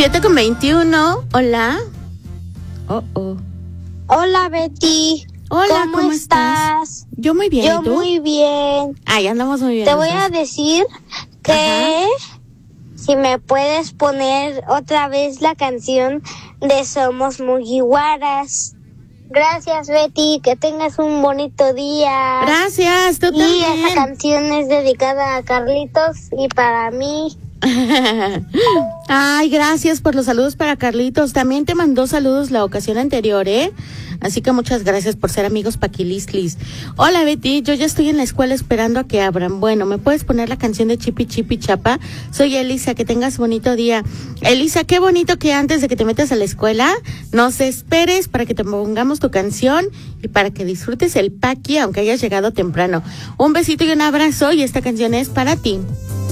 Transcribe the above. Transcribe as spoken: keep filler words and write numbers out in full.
siete con veintiuno. Hola. Oh, oh. Hola, Betty. Hola, ¿cómo, ¿cómo estás? estás? Yo muy bien, Yo ¿y tú? muy bien. Ay, andamos muy bien. Te voy entonces. a decir que Ajá. si me puedes poner otra vez la canción de Somos Mugiwaras. Gracias, Betty. Que tengas un bonito día. Gracias, tú Y también. esa canción es dedicada a Carlitos y para mí. Ay, gracias por los saludos para Carlitos. También te mandó saludos la ocasión anterior, ¿eh? Así que muchas gracias por ser amigos paquilistlis. Hola, Betty, yo ya estoy en la escuela esperando a que abran. Bueno, ¿me puedes poner la canción de Chipi Chipi Chapa? Soy Elisa, que tengas bonito día. Elisa, qué bonito que antes de que te metas a la escuela nos esperes para que te pongamos tu canción y para que disfrutes el paqui aunque hayas llegado temprano. Un besito y un abrazo y esta canción es para ti.